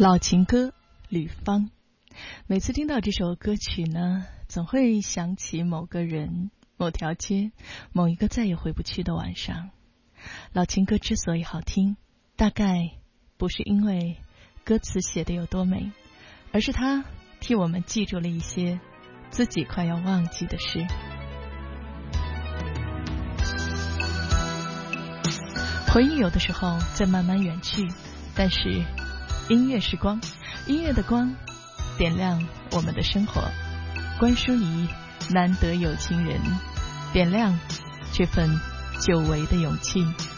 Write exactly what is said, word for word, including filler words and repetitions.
老情歌吕方，每次听到这首歌曲呢，总会想起某个人、某条街、某一个再也回不去的晚上。老情歌之所以好听，大概不是因为歌词写得有多美，而是它替我们记住了一些自己快要忘记的事。回忆有的时候在慢慢远去，但是音乐是光，音乐的光点亮我们的生活。关淑怡，难得有情人，点亮这份久违的勇气。